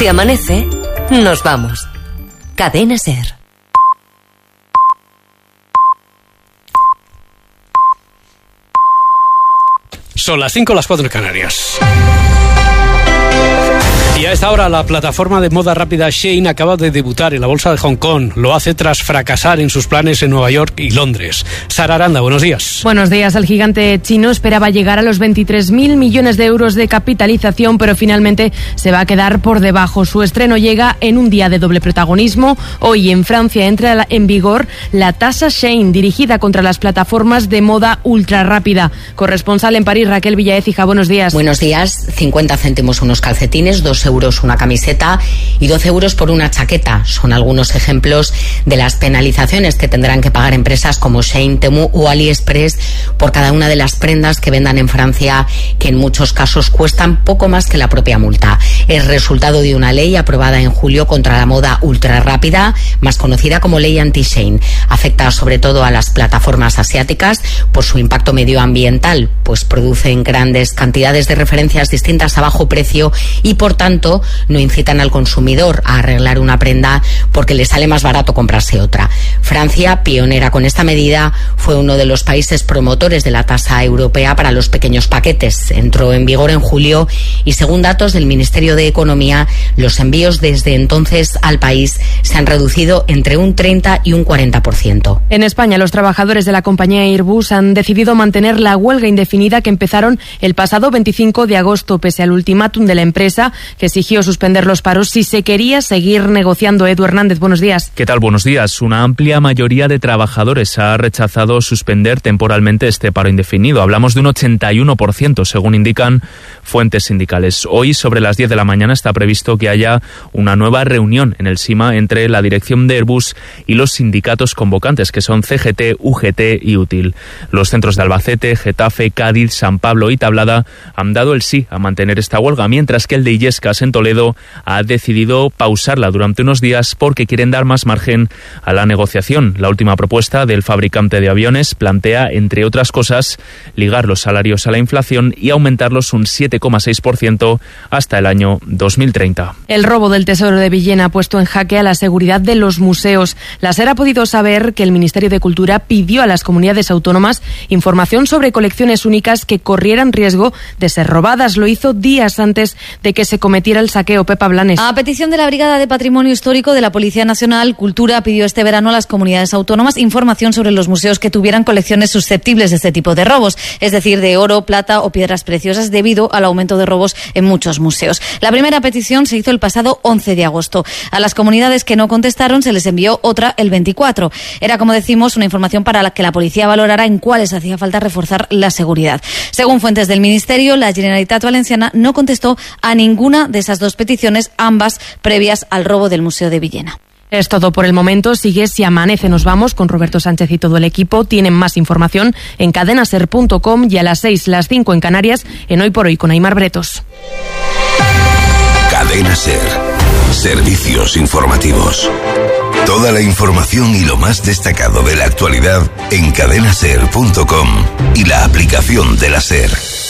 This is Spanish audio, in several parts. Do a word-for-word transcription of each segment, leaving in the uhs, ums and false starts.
Si amanece, nos vamos. Cadena SER. Son las cinco, las cuatro en Canarias. Y a esta hora la plataforma de moda rápida Shein acaba de debutar en la bolsa de Hong Kong. Lo hace tras fracasar en sus planes en Nueva York y Londres. Sara Aranda, buenos días. Buenos días. El gigante chino esperaba llegar a los veintitrés mil millones de euros de capitalización, pero finalmente se va a quedar por debajo. Su estreno llega en un día de doble protagonismo. Hoy en Francia entra en vigor la tasa Shein, dirigida contra las plataformas de moda ultra rápida. Corresponsal en París, Raquel Villaécija, buenos días. Buenos días. cincuenta céntimos unos calcetines, dos euros una camiseta y doce euros por una chaqueta. Son algunos ejemplos de las penalizaciones que tendrán que pagar empresas como Shein, Temu o AliExpress por cada una de las prendas que vendan en Francia, que en muchos casos cuestan poco más que la propia multa. Es resultado de una ley aprobada en julio contra la moda ultra rápida, más conocida como ley anti-Shein. Afecta sobre todo a las plataformas asiáticas por su impacto medioambiental, pues producen grandes cantidades de referencias distintas a bajo precio y por tanto no incitan al consumidor a arreglar una prenda porque le sale más barato comprarse otra. Francia, pionera con esta medida, fue uno de los países promotores de la tasa europea para los pequeños paquetes. Entró en vigor en julio y, según datos del Ministerio de Economía, los envíos desde entonces al país se han reducido entre un treinta y un cuarenta por ciento. En España, los trabajadores de la compañía Airbus han decidido mantener la huelga indefinida que empezaron el pasado veinticinco de agosto, pese al ultimátum de la empresa que exigió suspender los paros si se quería seguir negociando. Edu Hernández, buenos días. ¿Qué tal? Buenos días. Una amplia mayoría de trabajadores ha rechazado suspender temporalmente este paro indefinido. Hablamos de un ochenta y uno por ciento, según indican fuentes sindicales. Hoy, sobre las diez de la mañana, está previsto que haya una nueva reunión en el SIMA entre la dirección de Airbus y los sindicatos convocantes, que son C G T, U G T y UTIL. Los centros de Albacete, Getafe, Cádiz, San Pablo y Tablada han dado el sí a mantener esta huelga, mientras que el de Illescas en Toledo ha decidido pausarla durante unos días porque quieren dar más margen a la negociación. La última propuesta del fabricante de aviones plantea, entre otras cosas, ligar los salarios a la inflación y aumentarlos un siete coma seis por ciento hasta el año dos mil treinta. El robo del Tesoro de Villena ha puesto en jaque a la seguridad de los museos. La SER ha podido saber que el Ministerio de Cultura pidió a las comunidades autónomas información sobre colecciones únicas que corrieran riesgo de ser robadas. Lo hizo días antes de que se cometiera el saqueo. Pepa Blanes. A petición de la Brigada de Patrimonio Histórico de la Policía Nacional, Cultura pidió este verano a las comunidades autónomas información sobre los museos que tuvieran colecciones susceptibles de este tipo de robos, es decir, de oro, plata o piedras preciosas, debido al aumento de robos en muchos museos. La primera petición se hizo el pasado once de agosto. A las comunidades que no contestaron se les envió otra el veinticuatro. Era, como decimos, una información para la que la policía valorara en cuáles hacía falta reforzar la seguridad. Según fuentes del Ministerio, la Generalitat Valenciana no contestó a ninguna de esas dos peticiones, ambas previas al robo del Museo de Villena. Es todo por el momento. Sigue Si Amanece, nos vamos con Roberto Sánchez y todo el equipo. Tienen más información en cadenaser punto com y a las seis, las cinco en Canarias, en Hoy por Hoy con Aimar Bretos. Cadena SER. Servicios informativos. Toda la información y lo más destacado de la actualidad en cadenaser punto com y la aplicación de la SER.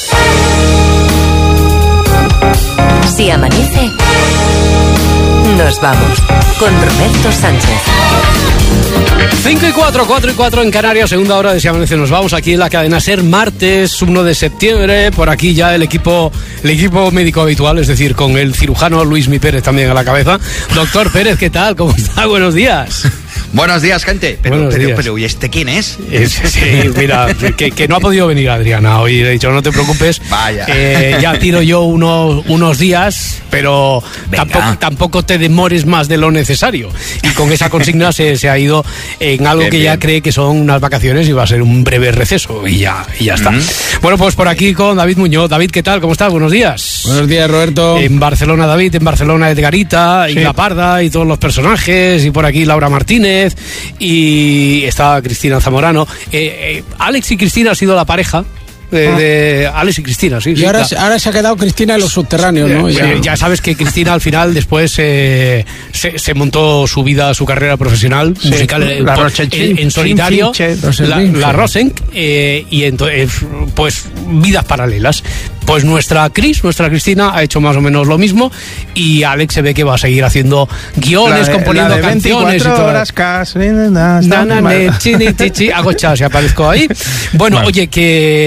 Si amanece, nos vamos con Roberto Sánchez. cinco y cuatro, cuatro y cuatro en Canarias, segunda hora de Si Amanece. Nos vamos aquí en la cadena SER, martes uno de septiembre. Por aquí ya el equipo el equipo médico habitual, es decir, con el cirujano Luis Mi Pérez también a la cabeza. Doctor Pérez, ¿qué tal? ¿Cómo está? Buenos días. Buenos días, gente. Pero, Buenos pero, días. pero, ¿y este quién es? es sí, mira, que, que no ha podido venir Adriana hoy. He dicho, no te preocupes. Vaya. Eh, ya tiro yo unos, unos días, pero tampoco, tampoco te demores más de lo necesario. Y con esa consigna se, se ha ido en algo bien, que bien. Ya cree que son unas vacaciones y va a ser un breve receso. Y ya, y ya está. Mm-hmm. Bueno, pues por aquí con David Muñoz. David, ¿qué tal? ¿Cómo estás? Buenos días. Buenos días, Roberto. En Barcelona, David. En Barcelona, Edgarita. Sí. Y La Parda. Y todos los personajes. Y por aquí Laura Martínez. Y está Cristina Zamorano. Eh, eh, Alex y Cristina ha sido la pareja. De, de Alex y Cristina, sí. Y sí, ahora, la... ahora se ha quedado Cristina en los subterráneos, ¿no? Eh, ya. Eh, ya sabes que Cristina al final después eh, se, se montó su vida, su carrera profesional, sí, musical, la en, en, en solitario, la, la Rosen, eh, y entonces, pues vidas paralelas. Pues nuestra Cris, nuestra Cristina, ha hecho más o menos lo mismo, y Alex se ve que va a seguir haciendo guiones, de, componiendo canciones y todo. Horas casi, na, na, na, na, chini, chichi, hago chas y aparezco ahí. Bueno, bueno, oye,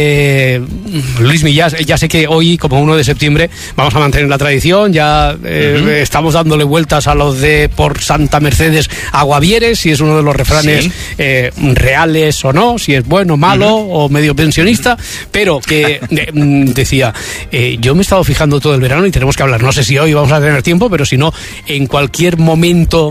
que Luismi, ya, ya sé que hoy, como uno de septiembre, vamos a mantener la tradición, ya eh, uh-huh. estamos dándole vueltas a los de por Santa Mercedes Aguavieres, si es uno de los refranes sí. eh, reales o no, si es bueno, malo uh-huh. o medio pensionista, pero que de, decía, eh, yo me he estado fijando todo el verano y tenemos que hablar, no sé si hoy vamos a tener tiempo, pero si no, en cualquier momento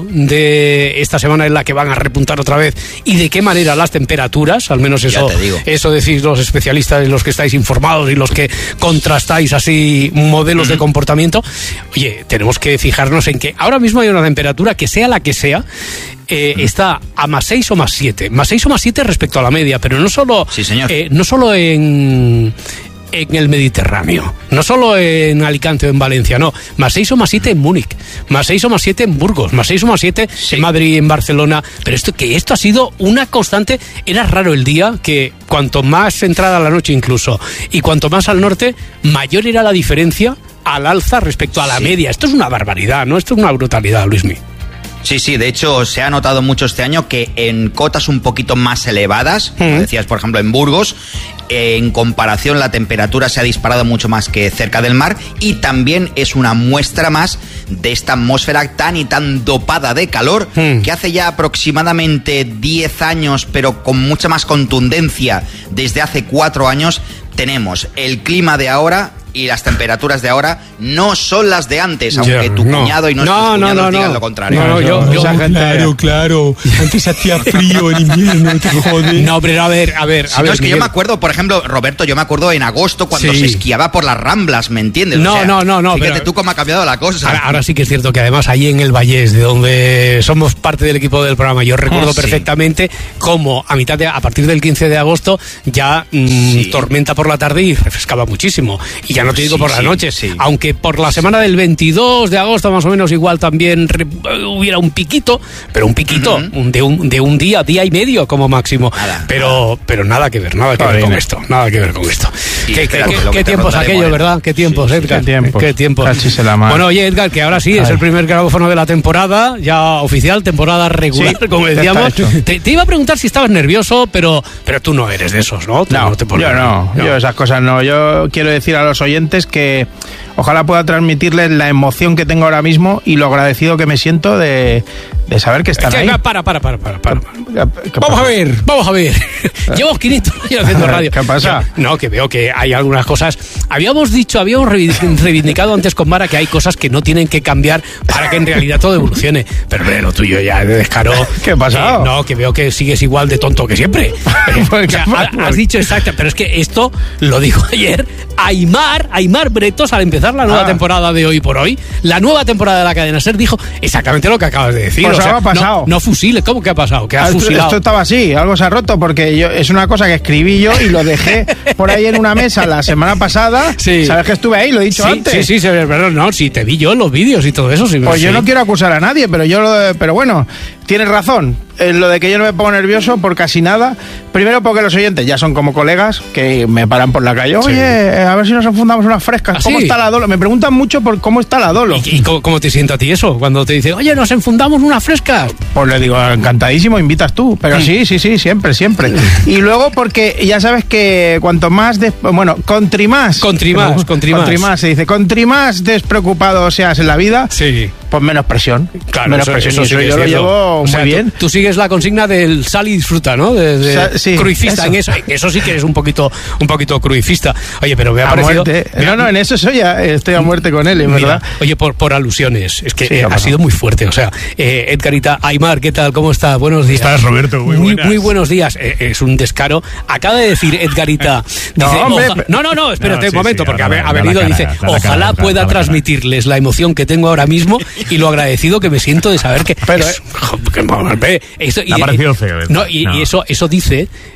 de esta semana en la que van a repuntar otra vez, y de qué manera las temperaturas, al menos eso, eso decís los especialistas, los que estáis informados y los que contrastáis así modelos uh-huh. de comportamiento. Oye, tenemos que fijarnos en que ahora mismo hay una temperatura que sea la que sea, Eh, mm. está a más seis o más siete, más seis o más siete respecto a la media, pero no solo, sí, señor. Eh, no solo en, en el Mediterráneo, no solo en Alicante o en Valencia, no, más seis o más siete en Múnich, más seis o más siete en Burgos, más seis o más siete sí. en Madrid, en Barcelona, pero esto que esto ha sido una constante. Era raro el día que cuanto más entrada la noche incluso, y cuanto más al norte, mayor era la diferencia al alza respecto a la sí. media. Esto es una barbaridad, ¿no? Esto es una brutalidad, Luismi. Sí, sí, de hecho se ha notado mucho este año que en cotas un poquito más elevadas, como mm. decías, por ejemplo, en Burgos, en comparación la temperatura se ha disparado mucho más que cerca del mar, y también es una muestra más de esta atmósfera tan y tan dopada de calor mm. que hace ya aproximadamente diez años, pero con mucha más contundencia desde hace cuatro años, tenemos el clima de ahora y las temperaturas de ahora no son las de antes, aunque yeah, tu no. cuñado y nuestros no, cuñados no, no, digan no. lo contrario. No, no, yo, yo, yo, claro, claro. Antes hacía frío en invierno, te jodes. No, pero a ver, a ver, sí, a ver. No, es que Miguel. Yo me acuerdo, por ejemplo, Roberto, yo me acuerdo en agosto cuando sí. se esquiaba por las Ramblas, ¿me entiendes? No, o sea, no, no, no. Fíjate pero, tú cómo ha cambiado la cosa. Ahora, ahora sí que es cierto que además ahí en el Vallés, de donde somos parte del equipo del programa, yo recuerdo oh, sí. perfectamente cómo a mitad de, a partir del quince de agosto ya mmm, sí. tormenta por la tarde y refrescaba muchísimo. Y ya no te digo sí, por la sí. noche. Sí. Aunque por la semana del veintidós de agosto más o menos igual también re, hubiera un piquito, pero un piquito uh-huh. de, un, de un día, día y medio como máximo. Nada, pero, nada. pero nada que ver, nada que ver con esto, nada que ver con esto. Sí, ¿Qué, qué, qué, qué tiempos aquello, verdad? ¿Qué tiempos, sí, Edgar? Sí, qué tiempos. ¿Qué tiempos? Bueno, oye, Edgar, que ahora sí Ay. es el primer grabófono de la temporada, ya oficial, temporada regular, sí, como decíamos. Te, te iba a preguntar si estabas nervioso, pero, pero tú no eres de esos, ¿no? No, no te yo no, no, yo esas cosas no. Yo quiero decir a los oyentes que ojalá pueda transmitirles la emoción que tengo ahora mismo y lo agradecido que me siento de, de saber que están ¿Qué, ahí. Para, para, para, para, para. Vamos a ver, vamos a ver. Llevo quinientos años haciendo radio. ¿Qué pasa? Que, no, que veo que hay algunas cosas. Habíamos dicho, habíamos reivindicado antes con Mara que hay cosas que no tienen que cambiar para que en realidad todo evolucione. Pero ve, lo tuyo ya de descaro. ¿Qué ha pasado? Eh, no, que veo que sigues igual de tonto que siempre. O sea, has dicho exacto, pero es que esto lo dijo ayer Aimar, Aimar Bretos al empezar la nueva ah. temporada de Hoy por Hoy, la nueva temporada de la cadena SER, dijo exactamente lo que acabas de decir. Pues o sea, ha pasado. No, no fusiles, ¿cómo que ha pasado? Que has esto, fusilado. Esto estaba así, algo se ha roto porque yo, es una cosa que escribí yo y lo dejé por ahí en una mesa la semana pasada. Sí. ¿Sabes que estuve ahí? Lo he dicho sí, antes. Sí, sí, pero no, sí, te vi yo en los vídeos y todo eso. Sí, pues sí. yo no quiero acusar a nadie, pero yo, pero bueno, tienes razón. En lo de que yo no me pongo nervioso por casi nada. Primero porque los oyentes ya son como colegas que me paran por la calle. Oye, sí. a ver si nos enfundamos unas frescas. ¿Ah, ¿Cómo sí? está la Dolo? Me preguntan mucho por cómo está la Dolo. ¿Y, y cómo, cómo te sienta a ti eso? Cuando te dicen, oye, nos enfundamos unas frescas. Pues le digo, encantadísimo, invitas tú. Pero sí, sí, sí, siempre, siempre. Y luego porque ya sabes que cuanto más... Des... Bueno, contri más. Contri más, contri más. Contri más, se dice. Contri más despreocupado seas en la vida, sí. pues menos presión. Claro, menos eso, presión. Eso, eso sí yo lo llevo o sea, muy bien. Tú, tú sigues la consigna del sal y disfruta, ¿no? De, de o sea, sí, cruifista eso. en eso. Eso sí que eres un poquito, un poquito cruifista. Oye, pero me ha a parecido... Muerte. No, no, en eso soy ya, estoy a muerte con él, en Mira, verdad. Oye, por, por alusiones. Es que sí, eh, ha sido muy fuerte. O sea, eh, Edgarita, Aimar, ¿qué tal? ¿Cómo está? Buenos días. ¿Estás, Roberto? Muy, muy, muy buenos días. Eh, es un descaro. Acaba de decir Edgarita... Dice, no, hombre, no, no, no, espérate no, sí, un momento, sí, porque ha, la, ha venido y dice, cara, la ojalá cara, pueda la transmitirles la emoción que tengo ahora mismo y lo agradecido que me siento de saber que... Pero, es, que, esto, y, me ha parecido feo. No, y, no. y eso, eso dice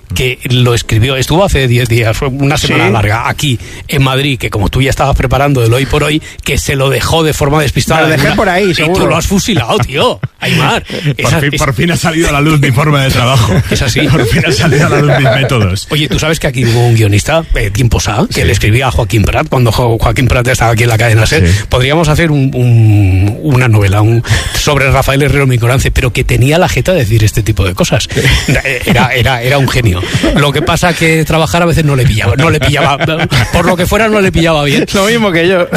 que lo escribió, estuvo hace diez días, una semana ¿Sí? larga, aquí en Madrid, que como tú ya estabas preparando el hoy por hoy, que se lo dejó de forma despistada. Lo dejé una, por ahí, seguro. Y tú lo has fusilado, tío. Aymar. Por, esa, fin, es, por fin ha salido a la luz mi forma de trabajo. Es así. Por fin ha salido a la luz mis métodos. Oye, tú sabes que aquí hubo un guionista, eh, tiempos A, que sí. le escribía a Joaquín Prat, cuando jo, Joaquín Prat estaba aquí en la cadena SER. Sí. Podríamos hacer un, un, una novela un, sobre Rafael Herrero Mingorance, pero que tenía la jeta de decir este tipo de cosas. Era, era, era un genio. Lo que pasa que trabajar a veces no le pillaba, no le pillaba, por lo que fuera no le pillaba bien. Lo mismo que yo.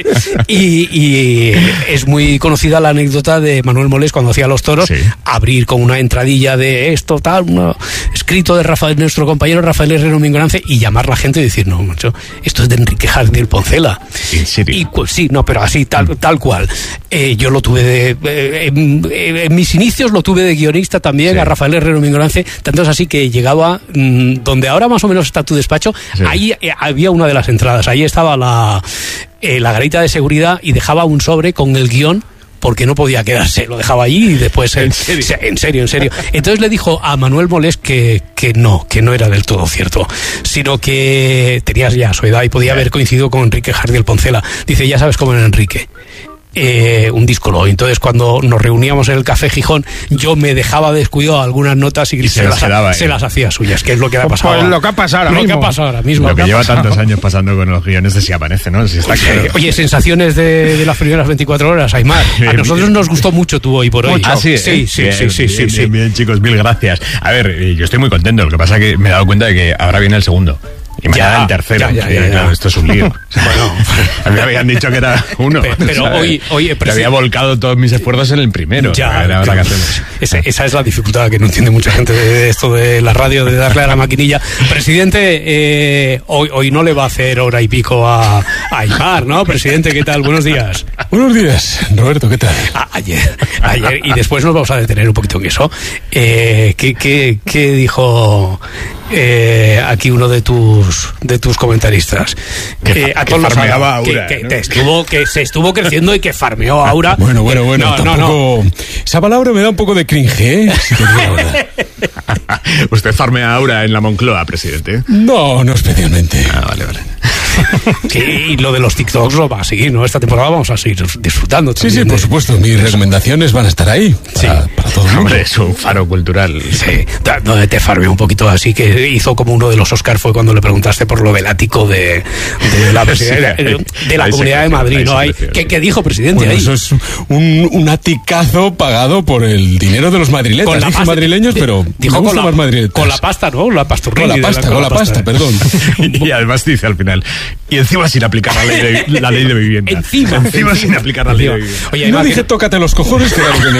y, y es muy conocida la anécdota de Manuel Molés cuando hacía Los Toros, sí. abrir con una entradilla de esto, tal, un escrito de Rafael, nuestro compañero Rafael Herrero Mingorance, y llamar a la gente y decir, no, macho, esto es de Enrique Jardiel Poncela. ¿En serio? Y pues sí, no, pero así, tal, tal cual. Eh, yo lo tuve de, eh, en, en mis inicios lo tuve de guionista también, sí. a Rafael Herrero Mingorance, tanto es así que llegaba mmm, donde ahora más o menos está tu despacho, sí. ahí eh, había una de las entradas, ahí estaba la, eh, la garita de seguridad y dejaba un sobre con el guión, porque no podía quedarse, lo dejaba allí y después... ¿En serio? En serio, en serio. Entonces le dijo a Manuel Molés que, que no, que no era del todo cierto, sino que tenías ya su edad y podía haber coincidido con Enrique Jardiel Poncela. Dice, ya sabes cómo era Enrique. Eh, un díscolo. Entonces cuando nos reuníamos en el Café Gijón, yo me dejaba descuidado algunas notas y, y se, se, las, las se las hacía suyas, que es lo que ha pasado. Pues lo que ha pasado ahora lo mismo. Que ha pasado ahora mismo. Lo que, que lleva pasado. tantos años pasando con los guiones de Si Aparece, ¿no? Si está oye, claro. oye, sensaciones de, de las primeras veinticuatro horas, Aymar. A nosotros nos gustó mucho tu hoy por hoy. Ah, sí, sí, sí, bien, sí, sí, bien, sí, bien, sí. Bien, bien, chicos, mil gracias. A ver, yo estoy muy contento. Lo que pasa es que me he dado cuenta de que ahora viene el segundo. Y mañana ya, el tercero. Ya, ya, ya, ya. Claro, esto es un lío. Bueno, a mí me habían dicho que era uno. Pero, pero hoy, oye, pero había volcado todos mis esfuerzos en el primero. Ya, ahora claro. ¿Qué hacemos? Esa, esa es la dificultad que no entiende mucha gente de esto de la radio, de darle a la maquinilla. Presidente, eh, hoy, hoy no le va a hacer hora y pico a, a Aymar, ¿no? Presidente, ¿qué tal? Buenos días. Buenos días, Roberto, ¿qué tal? A, ayer, ayer, y después nos vamos a detener un poquito en eso. Eh, ¿qué, qué, qué dijo eh, aquí uno de tus de tus comentaristas? Que, eh, a que farmeaba Aura, que, que, ¿no? te estuvo, que se estuvo creciendo y que farmeó a Aura. Bueno, bueno, bueno, no, tampoco... no, no. Esa palabra me da un poco de cringe, ¿eh? Si te digo la verdad. ¿Usted farmea a Aura en la Moncloa, presidente? No, no especialmente. Ah, vale, vale. Sí, y lo de los TikToks lo va a seguir, ¿no? Esta temporada vamos a seguir disfrutando también. Sí, sí, por de... supuesto. Mis recomendaciones van a estar ahí para, sí. para todo el mundo. Hombre, es un faro cultural. Sí, donde te farmeó un poquito así, que hizo como uno de los Oscars fue cuando le preguntaste por lo del ático de, de la, sí, de, de, de la Comunidad de Madrid, ¿no? Hay, ¿qué, ¿Qué dijo, presidente? Bueno, ahí? Eso es un, un aticazo pagado por el dinero de los madrileños. Con la pasta, madrileños, de, pero dijo con la, más con la pasta, ¿no? La pasturri, con la pasta, la, con, con la pasta, pasta perdón. Y además dice al final, y encima sin aplicar la ley de, la ley de vivienda. Encima, encima, encima sin aplicar la ley de vivienda. Oye, no dije, tócate los cojones, que era lo que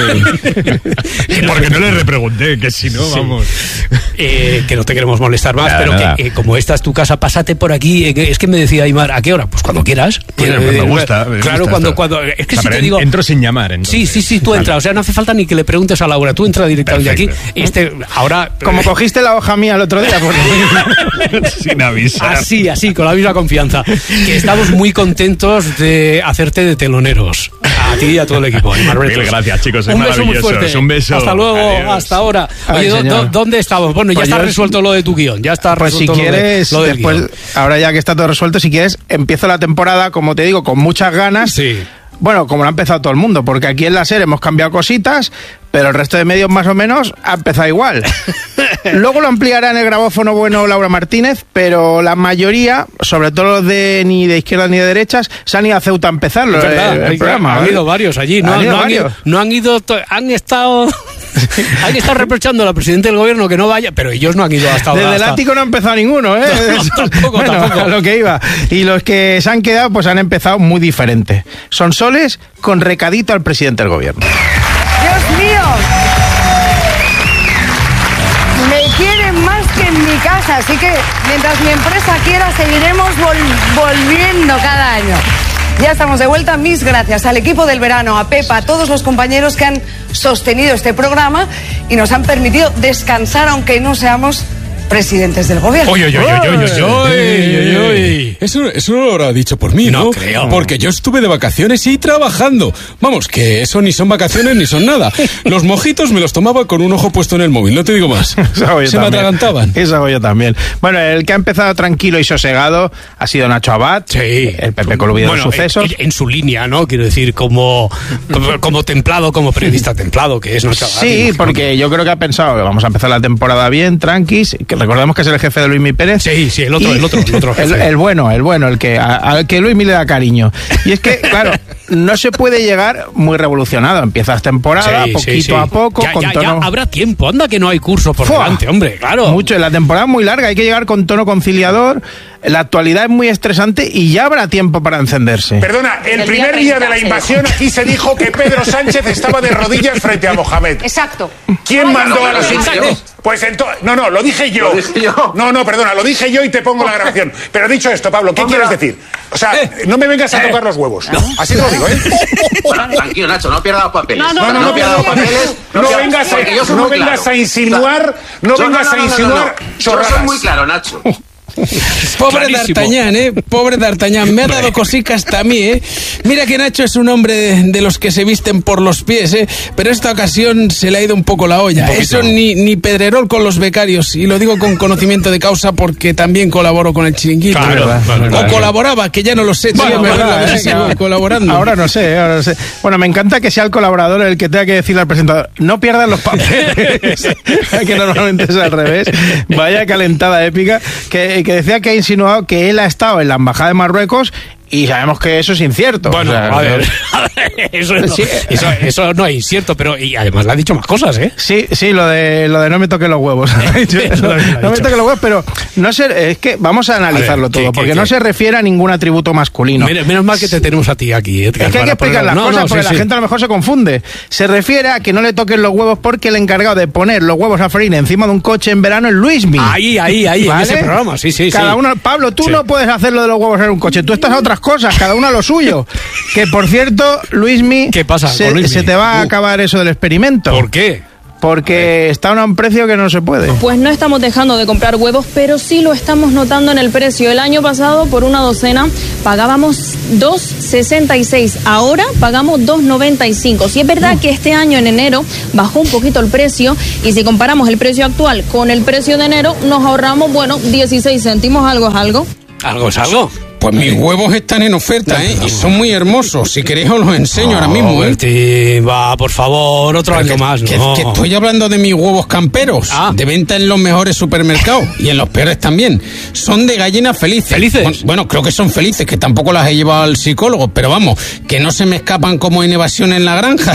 me... Porque no le repregunté, que si no, sí. vamos... Eh, que no te queremos molestar más, nada, pero nada. que eh, como esta es tu casa, pásate por aquí. Eh, es que me decía Aymar, ¿a qué hora? Pues cuando quieras. Bueno, eh, me gusta. Me claro, gusta cuando, esto. cuando... Es que o sea, si te en, digo... Entro sin llamar, entonces. Sí, sí, sí, tú vale. entras. O sea, no hace falta ni que le preguntes a Laura. Tú entras directamente aquí. Este, ahora... Como cogiste la hoja mía el otro día. Por... sin avisar. Así, así, con la misma confianza. Que estamos muy contentos de hacerte de teloneros. A ti y a todo el equipo. Mil gracias, chicos. Es un beso muy maravilloso. fuerte. Un beso. Hasta luego, Adiós. hasta ahora. Oye, Ay, ¿dó, ¿dónde estamos? Bueno, pues ya está yo... resuelto lo de tu guión. Ya está pues resuelto si quieres, lo, de, lo del después, guión. ahora ya que está todo resuelto, si quieres, empiezo la temporada, como te digo, con muchas ganas. Sí. Bueno, como lo ha empezado todo el mundo, porque aquí en la SER hemos cambiado cositas, pero el resto de medios más o menos ha empezado igual. Luego lo ampliará en el grabófono bueno Laura Martínez, pero la mayoría, sobre todo los de ni de izquierdas ni de derechas, se han ido a Ceuta a empezarlo. Es verdad, el, el hay, programa. Han ¿vale? ido varios allí, no han, han, ido no, varios. Han ido, no han ido, han estado... Han estado reprochando al presidente del gobierno que no vaya, pero ellos no han ido hasta ahora. Desde el hasta... ático no ha empezado ninguno, ¿eh? No, tampoco, bueno, tampoco. A lo que iba. Y los que se han quedado, pues han empezado muy diferente. Son soles con recadito al presidente del gobierno. ¡Dios mío! Me quieren más que en mi casa, así que mientras mi empresa quiera, seguiremos vol- volviendo cada año. Ya estamos de vuelta. Mis gracias al equipo del verano, a Pepa, a todos los compañeros que han sostenido este programa y nos han permitido descansar, aunque no seamos presidentes del gobierno. Oye, oye, oye, oye, oye, oye. Eso, eso no lo habrá dicho por mí, ¿no? No creo. Porque yo estuve de vacaciones y trabajando. Vamos, que eso ni son vacaciones ni son nada. Los mojitos me los tomaba con un ojo puesto en el móvil, no te digo más. Se también. me atragantaban. Eso hago yo también. Bueno, el que ha empezado tranquilo y sosegado ha sido Nacho Abad. Sí. El Pepe Colubi de bueno, los sucesos. En, en su línea, ¿no? Quiero decir, como, como, como templado, como periodista templado, que es Nacho Abad. Sí, porque yo creo que ha pensado que vamos a empezar la temporada bien, tranquis, que recordemos que es el jefe de Luismi Pérez. Sí, sí, el otro, el otro, el otro jefe. El, el bueno, el bueno, el que al que Luismi le da cariño. Y es que, claro, no se puede llegar muy revolucionado. Empiezas temporada, sí, poquito sí, sí. a poco, ya, con ya, tono... Ya habrá tiempo, anda que no hay curso por Fua, delante, hombre, claro. Mucho, la temporada es muy larga, hay que llegar con tono conciliador. La actualidad es muy estresante y ya habrá tiempo para encenderse. Perdona, el, el primer día, día de la invasión aquí se dijo que Pedro Sánchez estaba de rodillas frente a Mohamed. Exacto. ¿Quién Ay, mandó no, a los indios? Pues entonces... No, no, lo dije yo. Lo dije yo. No, no, perdona, lo dije yo y te pongo la grabación. Pero dicho esto, Pablo, ¿qué Hombre, quieres decir? O sea, eh, no me vengas a eh, tocar los huevos. ¿No? Así te lo digo, ¿eh? Tranquilo, Nacho, no pierdas los papeles. No, no, no, no, no pierdas los papeles. No, no vengas, a, no vengas claro. a insinuar, no yo, vengas no, no, no, a insinuar chorradas. Yo soy muy claro, Nacho. Pobre D'Artagnan, ¿eh? Pobre D'Artagnan. Me ha dado cosica hasta a mí, ¿eh? Mira que Nacho es un hombre de, de los que se visten por los pies, ¿eh? Pero esta ocasión se le ha ido un poco la olla. Eso ni, ni Pedrerol con los becarios. Y lo digo con conocimiento de causa porque también colaboro con el Chiringuito. Claro, ¿verdad? Claro, o claro. colaboraba, que ya no lo sé. Bueno, sí, verdad, verdad, ¿eh? sigo Claro. colaborando. Ahora no sé, ahora no sé. Bueno, me encanta que sea el colaborador el que tenga que decirle al presentador, no pierdas los papeles. Que normalmente es al revés. Vaya calentada épica. Que, que decía que ha insinuado que él ha estado en la embajada de Marruecos y sabemos que eso es incierto. Bueno, o sea, a ver, a ver eso, no, sí, eso, eso no es incierto, pero y además le ha dicho más cosas, ¿eh? Sí, sí, lo de lo de no me toquen los huevos. no, no me toquen los huevos, pero no sé, es que vamos a analizarlo a ver, todo, ¿qué, porque qué, no qué? se refiere a ningún atributo masculino. Menos, menos mal que te tenemos a ti aquí, Edgar, es que hay que explicar las no, cosas no, porque sí, la sí. gente a lo mejor se confunde. Se refiere a que no le toquen los huevos porque el encargado de poner los huevos a freír encima de un coche en verano es Luismi. Ahí, ahí, ahí, ¿vale? En ese programa, sí, sí, cada sí. uno, Pablo, tú sí. no puedes hacer lo de los huevos en un coche, tú estás a otras cosas, cada uno a lo suyo. Que por cierto, Luismi, ¿qué pasa se, con Luismi? se te va a uh. acabar eso del experimento. ¿Por qué? Porque está a un precio que no se puede. Pues no estamos dejando de comprar huevos, pero sí lo estamos notando en el precio. El año pasado, por una docena, pagábamos dos sesenta y seis. Ahora pagamos dos noventa y cinco. Sí es verdad que este año, en enero, bajó un poquito el precio. Y si comparamos el precio actual con el precio de enero, nos ahorramos, bueno, dieciséis céntimos. Algo es algo. ¿Algo es algo? Pues mis huevos están en oferta, ¿eh? Y son muy hermosos. Si queréis os los enseño no, ahora mismo, ¿eh? Berti, va, por favor, otro Pero año que, más, que, no. que estoy hablando de mis huevos camperos. Ah. De venta en los mejores supermercados. Y en los peores también. Son de gallinas felices. ¿Felices? Bueno, bueno, creo que son felices, que tampoco las he llevado al psicólogo. Pero vamos, que no se me escapan como en Evasión en la Granja.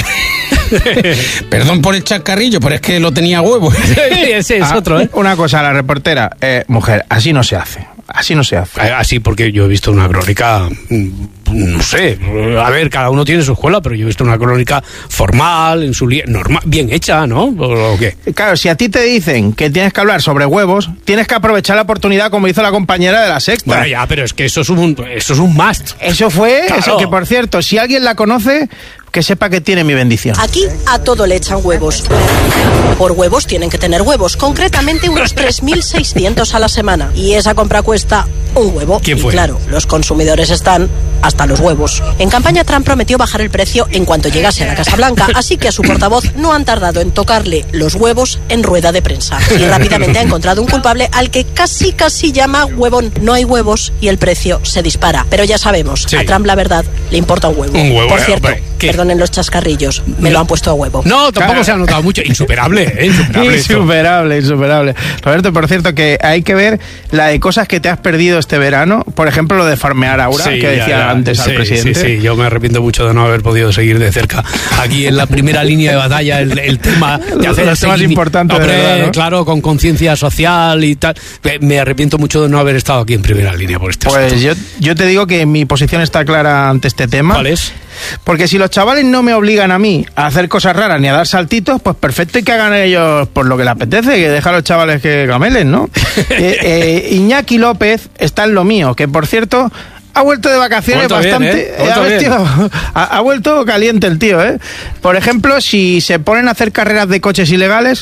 Perdón por el chascarrillo, pero es que lo tenía huevo. Sí, ese es ah, otro, ¿eh? Una cosa, la reportera. Eh, mujer, así no se hace. Así no se hace. Así porque yo he visto una crónica, no sé, a ver, cada uno tiene su escuela, pero yo he visto una crónica formal, en su normal, bien hecha, ¿no? ¿O qué? Claro, si a ti te dicen que tienes que hablar sobre huevos, tienes que aprovechar la oportunidad como hizo la compañera de La Sexta. Bueno, ya, pero es que eso es un, eso es un must. Eso fue, claro. Eso que por cierto, si alguien la conoce, que sepa que tiene mi bendición. Aquí a todo le echan huevos. Por huevos tienen que tener huevos, concretamente unos tres mil seiscientos a la semana. Y esa compra cuesta un huevo. ¿Quién fue? Y claro, los consumidores están hasta los huevos. En campaña Trump prometió bajar el precio en cuanto llegase a la Casa Blanca, así que a su portavoz no han tardado en tocarle los huevos en rueda de prensa. Y rápidamente ha encontrado un culpable al que casi casi llama huevón. No hay huevos y el precio se dispara. Pero ya sabemos, sí. A Trump la verdad le importa un huevo. Un huevo. Por cierto, eh, perdonen los chascarrillos, me no. lo han puesto a huevo. No, tampoco claro. Se ha notado mucho. Insuperable, ¿eh? Insuperable. Insuperable, insuperable. Roberto, por cierto, que hay que ver la de cosas que te has perdido este verano. Por ejemplo, lo de farmear Aura, sí, que decía ya, ya. antes sí, al presidente. Sí, sí, yo me arrepiento mucho de no haber podido seguir de cerca aquí en la primera línea de batalla el, el tema de hacer los temas importantes, Hombre, de verdad, ¿no? Claro, con conciencia social y tal. Me arrepiento mucho de no haber estado aquí en primera línea por este Pues asunto. yo, yo te digo que mi posición está clara ante este tema. ¿Cuál es? Porque si los chavales no me obligan a mí a hacer cosas raras ni a dar saltitos, pues perfecto, y que hagan ellos por lo que les apetece, que deja a los chavales que camelen, ¿no? eh, eh, Iñaki López está en lo mío, que por cierto ha vuelto de vacaciones vuelto bastante... Bien, ¿eh? Ha, ver, tío, ha, ha vuelto caliente el tío, ¿eh? Por ejemplo, si se ponen a hacer carreras de coches ilegales,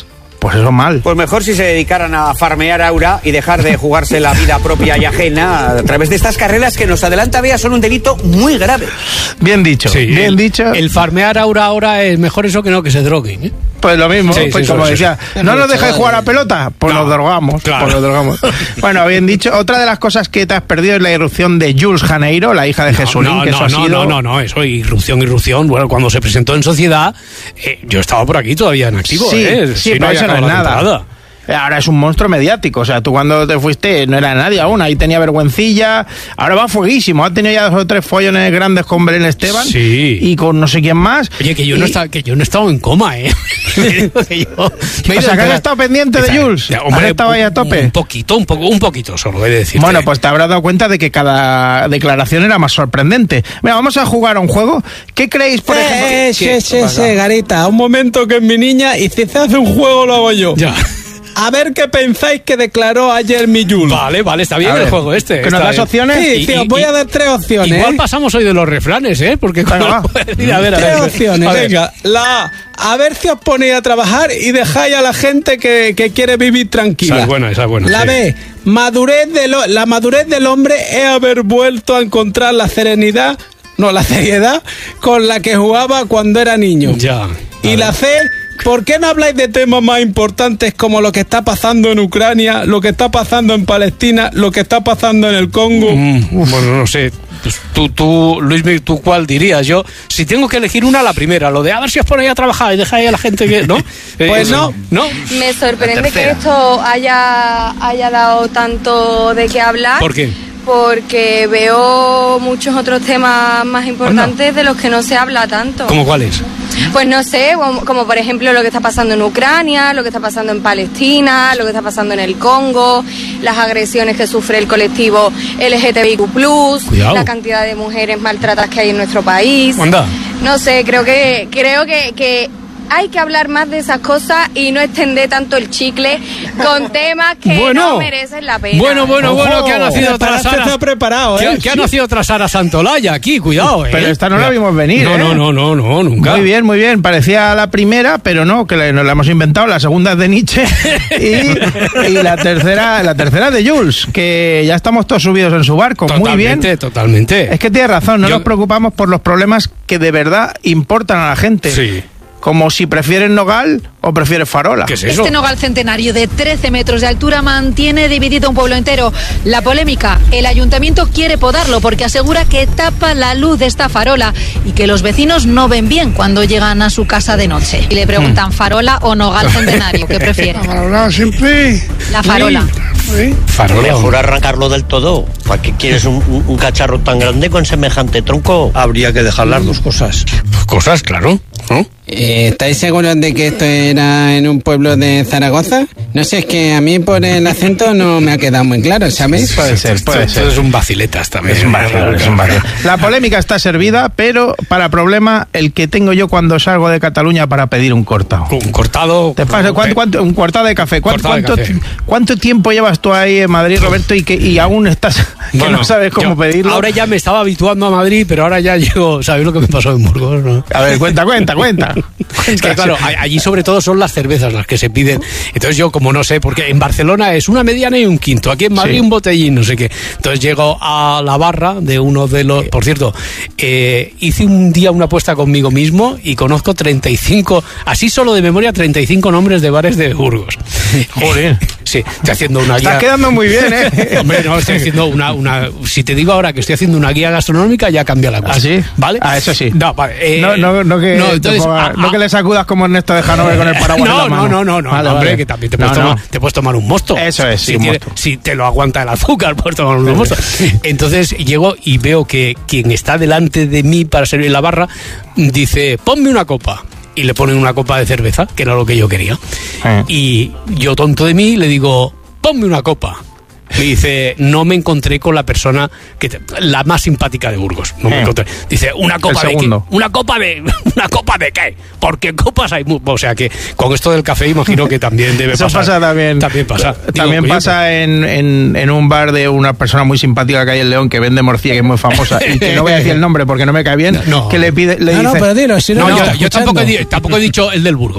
pues eso mal. Pues mejor si se dedicaran a farmear aura y dejar de jugarse la vida propia y ajena a través de estas carreras que nos adelanta Bea son un delito muy grave. Bien dicho, sí, bien el, dicho. El farmear aura ahora es mejor eso que no que se droguen, ¿eh? Pues lo mismo, sí, pues sí, como decía, sí. ¿no nos dejáis jugar a pelota? Pues no, nos drogamos, claro. pues nos drogamos. Bueno, bien dicho, otra de las cosas que te has perdido es la irrupción de Jules Janeiro, la hija de no, Jesulín, no, que no, eso ha no, sido... no, no, no, eso, irrupción, irrupción, bueno, cuando se presentó en Sociedad, eh, yo estaba por aquí todavía en activo, sí, ¿eh? Sí, sí, pero no eso no es nada. Temporada. Ahora es un monstruo mediático, o sea, tú cuando te fuiste no era nadie aún, ahí tenía vergüencilla, ahora va fueguísimo, ha tenido ya dos o tres follones grandes con Belén Esteban sí. y con no sé quién más. Oye, que yo, y... no, está, que yo no he estado en coma, ¿eh? que yo, o sea, que has estado pendiente de Jules, ya, hombre, has estado ahí a tope. Un poquito, un poco, un poquito solo, he de decir. Bueno, pues te habrás dado cuenta de que cada declaración era más sorprendente. Mira, vamos a jugar a un juego. ¿Qué creéis, por eh, ejemplo? Eh, sí, sí, sí, Garita, un momento que es mi niña y si se hace un juego lo hago yo. Ya. A ver qué pensáis que declaró ayer mi Jules. Vale, vale, está bien el juego este. ¿Que nos das opciones? Sí, sí, os voy a dar tres opciones. Igual ¿eh? pasamos hoy de los refranes, ¿eh? Porque bueno, a ver, a ver, tres a ver. opciones, a ver. venga. La A, a ver si os ponéis a trabajar y dejáis a la gente que, que quiere vivir tranquila. Esa es buena, esa es buena. La sí. B, madurez de lo, la madurez del hombre es haber vuelto a encontrar la serenidad, no, la seriedad con la que jugaba cuando era niño. Ya. Y la C, ¿por qué no habláis de temas más importantes como lo que está pasando en Ucrania, lo que está pasando en Palestina, lo que está pasando en el Congo? Mm, bueno, no sé. Pues tú, tú, Luis, ¿tú cuál dirías? Yo, si tengo que elegir una, la primera. Lo de a ver si os ponéis a trabajar y dejáis a la gente que... ¿No? Pues eh, no. ¿No? Me sorprende que esto haya, haya dado tanto de qué hablar. ¿Por qué? Porque veo muchos otros temas más importantes Anda. de los que no se habla tanto. ¿Cómo cuáles? Pues no sé, como, como por ejemplo lo que está pasando en Ucrania, lo que está pasando en Palestina, lo que está pasando en el Congo, las agresiones que sufre el colectivo L G T B I Q plus, Cuidado. La cantidad de mujeres maltratadas que hay en nuestro país. Anda. No sé, creo que creo que, que hay que hablar más de esas cosas y no extender tanto el chicle con temas que bueno, no merecen la pena. Bueno, bueno, Ojo, bueno, que ha nacido otra Sara. Está preparado, ¿eh? Que, que ha nacido otra Sara Santolaya aquí, cuidado, ¿eh? Pero esta no la vimos venir, no, ¿eh? No, no, no, no, nunca. Muy bien, muy bien. Parecía la primera, pero no, que la, nos la hemos inventado. La segunda es de Nietzsche y, y la tercera la tercera es de Jules, que ya estamos todos subidos en su barco. Totalmente, muy bien. Totalmente. Es que tienes razón, no Yo... nos preocupamos por los problemas que de verdad importan a la gente. Sí. Como si prefieres nogal o prefieres farola. ¿Qué es eso? Este nogal centenario de trece metros de altura mantiene dividido un pueblo entero. La polémica, el ayuntamiento quiere podarlo porque asegura que tapa la luz de esta farola y que los vecinos no ven bien cuando llegan a su casa de noche. Y le preguntan, hmm. ¿farola o nogal centenario? ¿Qué prefiere? La farola siempre. La farola. Sí. Farola. Mejor arrancarlo del todo. ¿Para qué quieres un, un, un cacharro tan grande con semejante tronco? Habría que dejar las dos cosas. Cosas, claro. ¿No? Eh, ¿Estáis seguros de que esto era en un pueblo de Zaragoza? No sé, es que a mí por el acento no me ha quedado muy claro, ¿sabes? Puede ser, puede ser. Es un vaciletas también. Es un vacilón, es un vacilón. La polémica está servida, pero para problema el que tengo yo cuando salgo de Cataluña para pedir un cortado. Un cortado. ¿Te pasa? ¿Cuánto, cuánto, un cortado de café. ¿Cuánto, Cortado de cuánto, café. ¿Cuánto tiempo llevas tú ahí en Madrid, Roberto, y que y aún estás que bueno, no sabes cómo yo, pedirlo? Ahora ya me estaba habituando a Madrid, pero ahora ya llego. ¿Sabéis lo que me pasó en Burgos? ¿No? A ver, cuenta, cuenta, cuenta. Es que claro, allí sobre todo son las cervezas las que se piden. Entonces yo, como no sé, porque en Barcelona es una mediana y un quinto. Aquí en Madrid sí. un botellín, no sé qué. Entonces llego a la barra de uno de los... Por cierto, eh, hice un día una apuesta conmigo mismo y conozco treinta y cinco, así solo de memoria, treinta y cinco nombres de bares de Burgos. Joder. Sí, estoy haciendo una guía... Estás quedando muy bien, ¿eh? Hombre, no, estoy haciendo una, una... Si te digo ahora que estoy haciendo una guía gastronómica, ya cambia la cosa. ¿Ah, sí? ¿Vale? Ah, eso sí. No, vale. Eh, no, no, no que... No, entonces, ponga, a, no que le sacudas como Ernesto de Hanover con el paraguas no, en la mano. No, no, no, vale, no, hombre, vale. que también te puedes, no, tomar, no. te puedes tomar un mosto. Eso es, sí, si, un tiene, mosto. si te lo aguanta el azúcar, puedes tomar un mosto. Entonces llego y veo que quien está delante de mí para servir la barra dice, ponme una copa. Y le ponen una copa de cerveza, que era lo que yo quería. Eh. Y yo, tonto de mí, le digo, ponme una copa. Me dice, no me encontré con la persona que te, la más simpática de Burgos. No eh. me encontré. Dice, una copa de qué. Una copa de una copa de qué. Porque copas hay, o sea que con esto del café imagino que también debe Eso pasar. Eso pasa también. También pasa. También Digo, pasa pues, en, en, en un bar de una persona muy simpática que hay en León que vende morcilla, que es muy famosa y que no voy a decir el nombre porque no me cae bien. No. Que le pide, le no, dice. No, pero dilo, si no, no, no yo, yo tampoco, he, tampoco he dicho el del Burgos.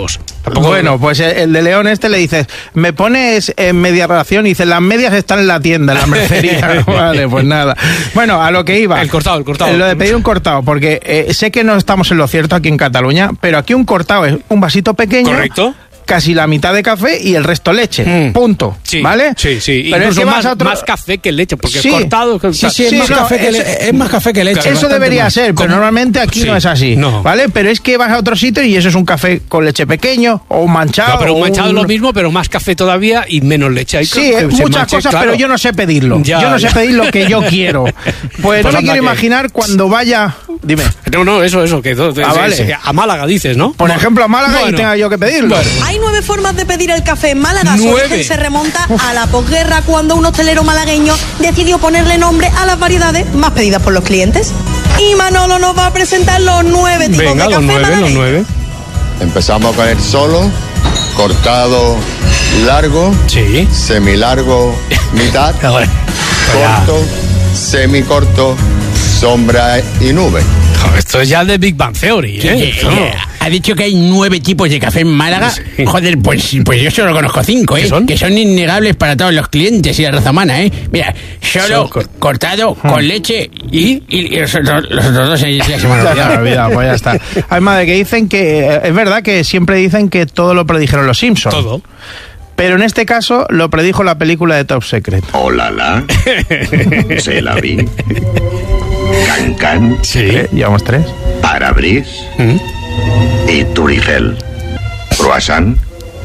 Tampoco bueno, pues el de León este le dices, me pones en media ración y dice, las medias están en la tienda, en la mercería. Vale, pues nada. Bueno, a lo que iba. El cortado, el cortado. Lo de pedir un cortado, porque eh, sé que no estamos en lo cierto aquí en Cataluña, pero aquí un cortado es un vasito pequeño. Correcto. Casi la mitad de café y el resto leche. Mm. Punto. Sí, ¿vale? Sí, sí. Pero incluso es que más, otro... más café que leche, porque sí. es cortado. Sí, sí, es, sí, más, no, café que es, le... es más café que leche. Eso debería más. ser, pero ¿Cómo? normalmente aquí sí. no es así. No. ¿Vale? Pero es que vas a otro sitio y eso es un café con leche pequeño o un manchado. No, pero un manchado un... es lo mismo, pero más café todavía y menos leche. Hay sí, que muchas manche, cosas, claro. pero yo no sé pedirlo. Ya, yo no ya. sé pedir lo que yo quiero. Pues, pues no me quiero que... imaginar cuando vaya... Dime. No, no, eso, eso. Que todo, ah, es, vale. es, a Málaga dices, ¿no? Por ejemplo, a Málaga bueno. y tenga yo que pedirlo. Bueno. Hay nueve formas de pedir el café en Málaga. Su origen se remonta a la posguerra, cuando un hostelero malagueño decidió ponerle nombre a las variedades más pedidas por los clientes. Y Manolo nos va a presentar los nueve tipos Venga, de café los nueve, malagueño. los nueve. Empezamos con el solo, cortado, largo, sí. semilargo, mitad, corto, semicorto, sombra y nube. Esto es ya de Big Bang Theory, ¿eh? Yeah, yeah. Ha dicho que hay nueve tipos de café en Málaga. Sí. Joder, pues, pues yo solo conozco cinco, ¿eh? Son? Que son innegables para todos los clientes y la raza humana, ¿eh? Mira, solo, cor cortado, hmm. con leche y, y, y los, otros, los otros dos ya se me han olvidado. olvidado, pues ya está. Además de que dicen que, es verdad que siempre dicen que todo lo predijeron los Simpsons. Todo. Pero en este caso lo predijo la película de Top Secret. Hola, la. Se la vi. Can Can. Sí. ¿Eh? Llevamos tres. Parabris. ¿Mm? Y Turigel. Croissant.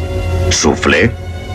Soufflé.